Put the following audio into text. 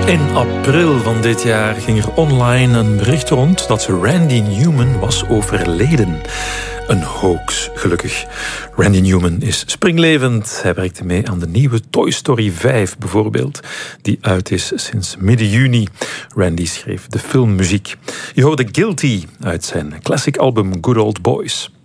In april van dit jaar ging er online een bericht rond dat Randy Newman was overleden. Een hoax, gelukkig. Randy Newman is springlevend. Hij werkte mee aan de nieuwe Toy Story 5 bijvoorbeeld, die uit is sinds midden juni. Randy schreef de filmmuziek. Je hoorde Guilty uit zijn classic album Good Old Boys.